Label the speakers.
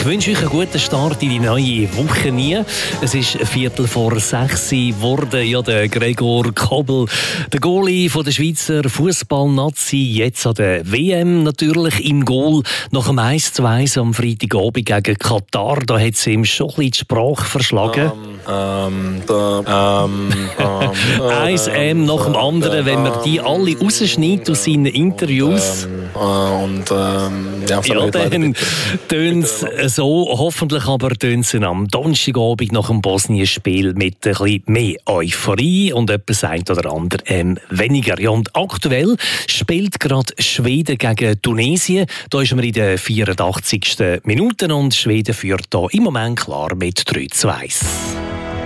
Speaker 1: Ich wünsche euch einen guten Start in die neue Woche nie. Es ist 5:45 geworden. Ja, der Gregor Kobel, der Goalie von der Schweizer Fußballnazi, jetzt an der WM natürlich im Goal. Nach dem 1:2 am Freitagabend gegen Katar, da hat es ihm schon ein bisschen die Sprache verschlagen. Eins nach dem anderen, wenn man die alle rausschneidet aus seinen Interviews. Dann tönt es so, hoffentlich aber tönt es am Donnerstagabend nach dem Bosnien-Spiel mit ein bisschen mehr Euphorie und etwas ein oder andere weniger. Ja, und aktuell spielt gerade Schweden gegen Tunesien. Da ist man in der 84. Minute und Schweden führt da im Moment klar mit 3:1.